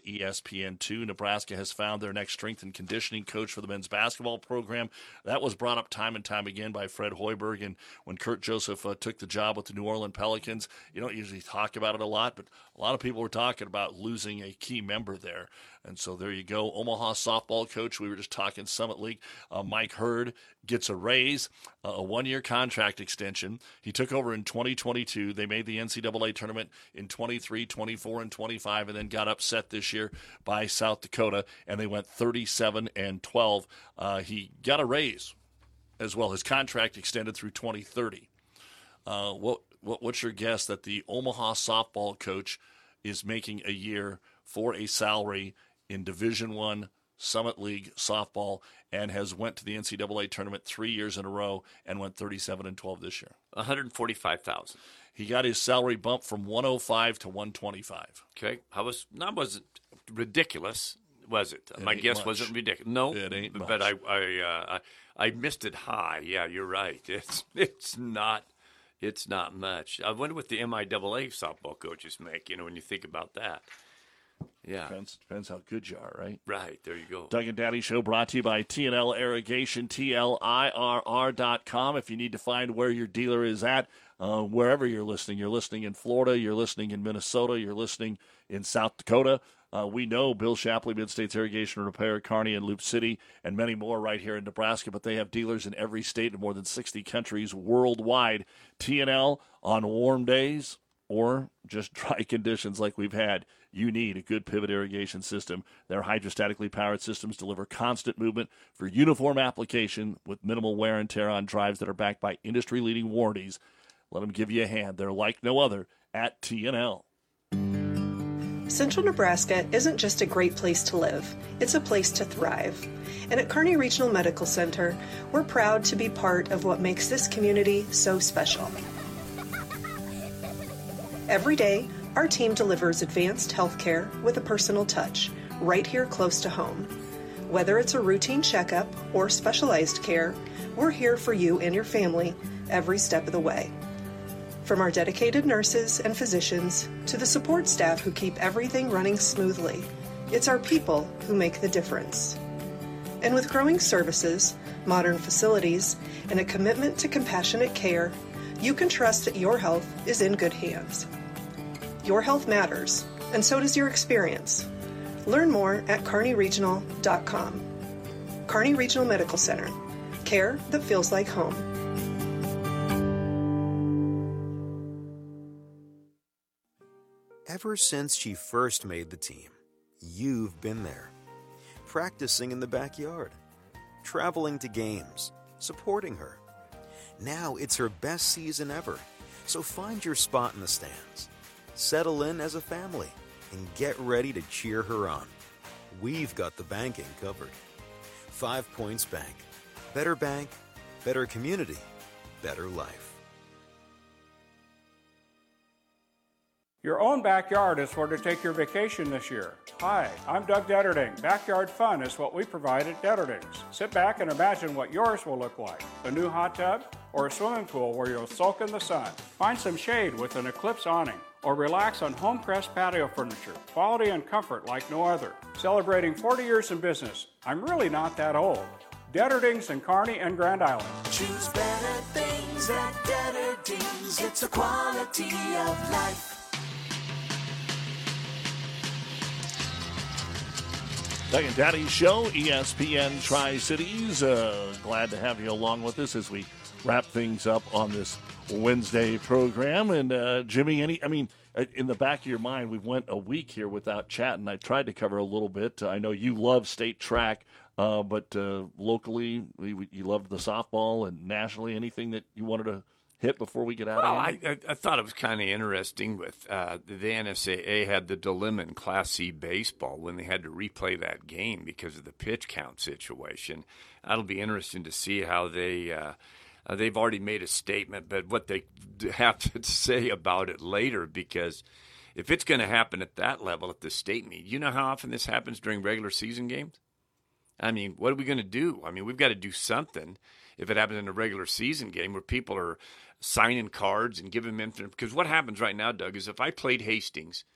ESPN2. Nebraska has found their next strength and conditioning coach for the men's basketball program. That was brought up time and time again by Fred Hoiberg. And when Kurt Joseph took the job with the New Orleans Pelicans, you don't usually talk about it a lot, but a lot of people were talking about losing a key member there. And so there you go. Omaha softball coach, we were just talking Summit League, Mike Hurd gets a raise, a one-year contract extension. He took over in 2022. They made the NCAA tournament in 23, 24, and 25, and then got upset this year by South Dakota, and they went 37-12. He got a raise as well. His contract extended through 2030. What's your guess that the Omaha softball coach is making a year for a salary in Division I Summit League softball and has went to the NCAA tournament 3 years in a row and went 37-12 this year? $145,000. He got his salary bump from 105 to 125. Okay, wasn't ridiculous, was it? My guess much. Wasn't ridiculous. No, it ain't much. But I missed it high. Yeah, you're right. It's not much. I wonder what the MIAA softball coaches make. When you think about that. Yeah. Depends how good you are, right? Right. There you go. Doug and Daddy Show brought to you by TNL Irrigation, TLIRR.com. If you need to find where your dealer is at, wherever you're listening in Florida, you're listening in Minnesota, you're listening in South Dakota. We know Bill Shapley, Mid-States Irrigation and Repair, Kearney and Loop City, and many more right here in Nebraska, but they have dealers in every state in more than 60 countries worldwide. TNL on warm days or just dry conditions like we've had, you need a good pivot irrigation system. Their hydrostatically powered systems deliver constant movement for uniform application with minimal wear and tear on drives that are backed by industry-leading warranties. Let them give you a hand. They're like no other at TNL. Central Nebraska isn't just a great place to live, it's a place to thrive. And at Kearney Regional Medical Center, we're proud to be part of what makes this community so special. Every day, our team delivers advanced health care with a personal touch, right here close to home. Whether it's a routine checkup or specialized care, we're here for you and your family every step of the way. From our dedicated nurses and physicians to the support staff who keep everything running smoothly, it's our people who make the difference. And with growing services, modern facilities, and a commitment to compassionate care, you can trust that your health is in good hands. Your health matters, and so does your experience. Learn more at kearneyregional.com. Kearney Regional Medical Center. Care that feels like home. Ever since she first made the team, you've been there. Practicing in the backyard, traveling to games, supporting her. Now it's her best season ever, so find your spot in the stands. Settle in as a family and get ready to cheer her on. We've got the banking covered. 5 Points Bank. Better bank, better community, better life. Your own backyard is where to take your vacation this year. Hi, I'm Doug Detterding. Backyard fun is what we provide at Detterding's. Sit back and imagine what yours will look like. A new hot tub or a swimming pool where you'll soak in the sun. Find some shade with an Eclipse awning or relax on Homecrest patio furniture. Quality and comfort like no other. Celebrating 40 years in business. I'm really not that old. Detterding's in Kearney and Grand Island. Choose better things at Detterding's. It's a quality of life. Doug and Daddy Show, ESPN Tri-Cities. Glad to have you along with us as we wrap things up on this Wednesday program. And Jimmy, in the back of your mind, we went a week here without chatting. I tried to cover a little bit. I know you love state track, but locally, you loved the softball, and nationally, anything that you wanted to hit before we get out of here? I thought it was kind of interesting with the NSAA had the dilemma in Class C baseball when they had to replay that game because of the pitch count situation. That'll be interesting to see how they've already made a statement, but what they have to say about it later, because if it's going to happen at that level at the state meet, you know how often this happens during regular season games? I mean, what are we going to do? I mean, we've got to do something if it happens in a regular season game where people are signing cards and giving them information. Because what happens right now, Doug, is if I played Hastings,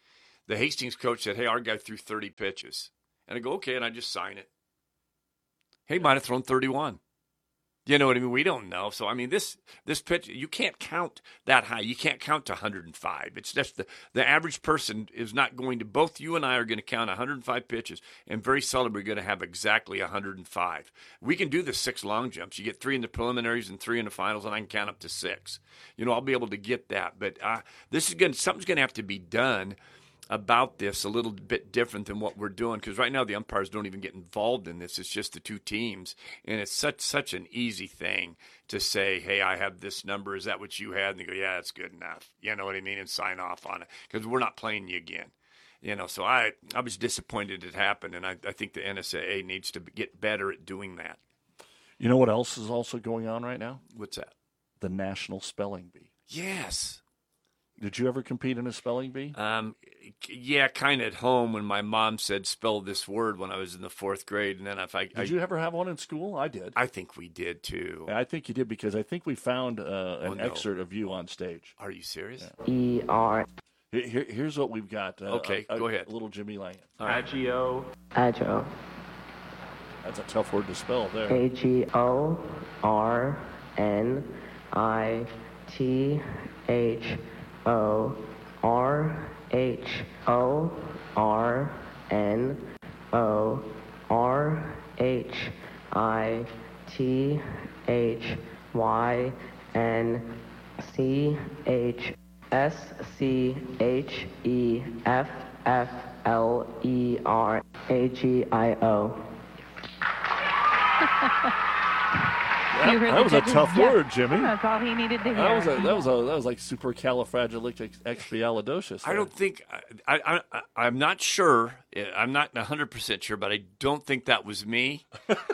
the Hastings coach said, hey, our guy threw 30 pitches. And I go, okay, and I just sign it. He might have thrown 31. You know what I mean? We don't know. So, I mean, this pitch, you can't count that high. You can't count to 105. It's just the average person is not going to, both you and I are going to count 105 pitches, and very seldom we're going to have exactly 105. We can do the 6 long jumps. You get 3 in the preliminaries and 3 in the finals, and I can count up to 6. You know, I'll be able to get that. But something's going to have to be done about this a little bit different than what we're doing, because right now the umpires don't even get involved in this. It's just the 2 teams, and it's such an easy thing to say, hey, I have this number. Is that what you had? And they go, yeah, that's good enough. You know what I mean? And sign off on it, because we're not playing you again. You know, so I was disappointed it happened, and I think the NSAA needs to get better at doing that. You know what else is also going on right now? What's that? The National Spelling Bee. Yes. Did you ever compete in a spelling bee? Yeah, kind of at home when my mom said spell this word when I was in the 4th grade, and then Did you ever have one in school? I did. I think we did too. I think you did, because I think we found an excerpt of you on stage. Are you serious? Yeah. ER. Here's what we've got. Okay, go ahead. A little Jimmy Langan. Agio. That's a tough word to spell there. Agio. That was a tough word, Jimmy. That's all he needed to hear. That was like supercalifragilisticexpialidocious. I don't think I'm not sure. I'm not 100% sure, but I don't think that was me.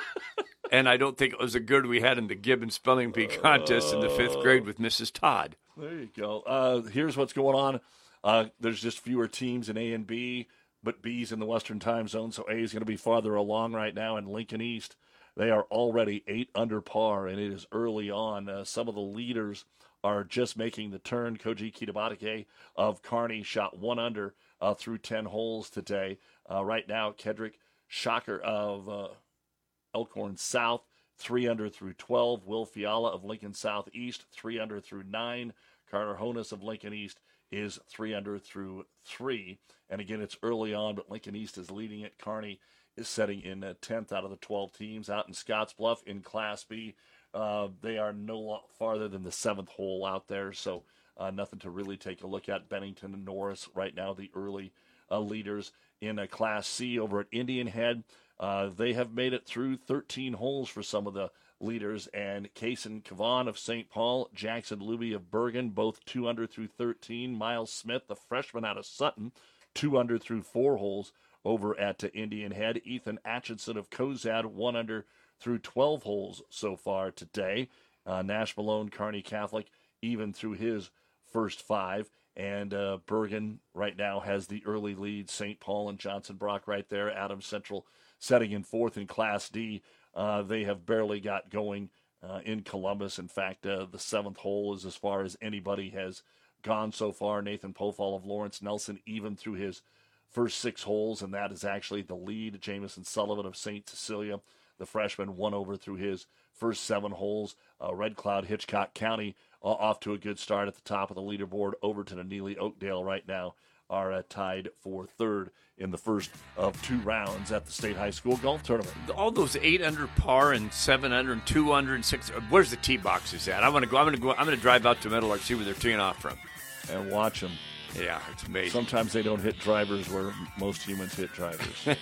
And I don't think it was a good we had in the Gibbon Spelling Bee contest in the 5th grade with Mrs. Todd. There you go. Here's what's going on. There's just fewer teams in A and B, but B's in the Western time zone, so A is going to be farther along right now. In Lincoln East, they are already 8 under par, and it is early on. Some of the leaders are just making the turn. Koji Kitabatake of Kearney shot 1 under through 10 holes today. Right now, Kedrick Shocker of Elkhorn South, 3 under through 12. Will Fiala of Lincoln Southeast, 3 under through 9. Carter Honus of Lincoln East is 3 under through 3. And again, it's early on, but Lincoln East is leading it. Kearney is setting in 10th out of the 12 teams. Out in Scottsbluff in Class B, they are no farther than the 7th hole out there, so nothing to really take a look at. Bennington and Norris right now, the early leaders. In Class C over at Indian Head, they have made it through 13 holes for some of the leaders, and Kaysen Kavan of St. Paul, Jackson Luby of Bergen, both 2 under through 13. Miles Smith, the freshman out of Sutton, 2 under through 4 holes over at Indian Head. Ethan Atchison of Cozad, 1 under through 12 holes so far today. Nash Malone, Kearney Catholic, even through his first 5. And Bergen right now has the early lead. St. Paul and Johnson Brock right there. Adams Central setting in 4th in Class D. They have barely got going in Columbus. In fact, the 7th hole is as far as anybody has gone so far. Nathan Pofall of Lawrence Nelson even through his first 6 holes, and that is actually the lead. Jamison Sullivan of St. Cecilia, the freshman, 1 over through his first 7 holes. Red Cloud, Hitchcock County, off to a good start at the top of the leaderboard. Overton and Neely Oakdale right now are tied for 3rd in the first of 2 rounds at the State High School Golf Tournament. All those 8 under par and 7 under and 2 under and 6. Where's the tee boxes at? I'm gonna drive out to Meadowlark, see where they're teeing off from, and watch them. Yeah, it's amazing. Sometimes they don't hit drivers where most humans hit drivers.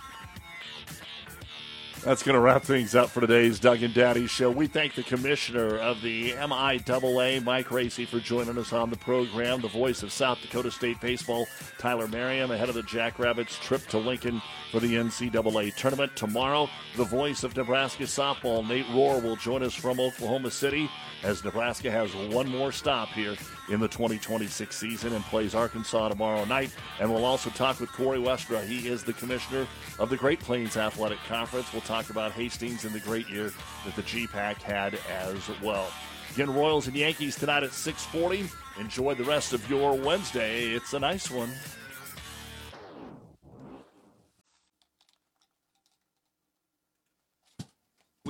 That's going to wrap things up for today's Doug and Daddy Show. We thank the commissioner of the MIAA, Mike Racy, for joining us on the program. The voice of South Dakota State baseball, Tyler Merriam, ahead of the Jackrabbits' trip to Lincoln for the NCAA tournament. Tomorrow, the voice of Nebraska softball, Nate Rohr, will join us from Oklahoma City as Nebraska has one more stop here in the 2026 season and plays Arkansas tomorrow night. And we'll also talk with Corey Westra. He is the commissioner of the Great Plains Athletic Conference. We'll talk about Hastings and the great year that the GPAC had as well. Again, Royals and Yankees tonight at 6:40. Enjoy the rest of your Wednesday. It's a nice one.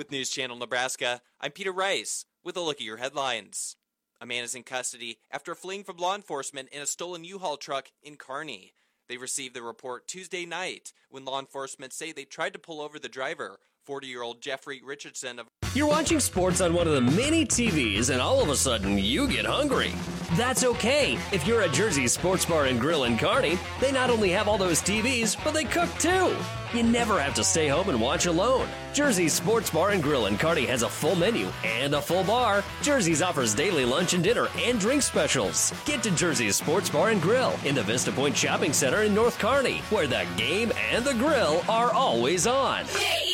With News Channel Nebraska, I'm Peter Rice with a look at your headlines. A man is in custody after fleeing from law enforcement in a stolen U-Haul truck in Kearney. They received the report Tuesday night when law enforcement say they tried to pull over the driver, 40-year-old Jeffrey Richardson of... You're watching sports on one of the many TVs and all of a sudden you get hungry. That's okay. If you're at Jersey's Sports Bar and Grill in Kearney, they not only have all those TVs, but they cook too. You never have to stay home and watch alone. Jersey's Sports Bar and Grill in Kearney has a full menu and a full bar. Jersey's offers daily lunch and dinner and drink specials. Get to Jersey's Sports Bar and Grill in the Vista Point Shopping Center in North Kearney, where the game and the grill are always on.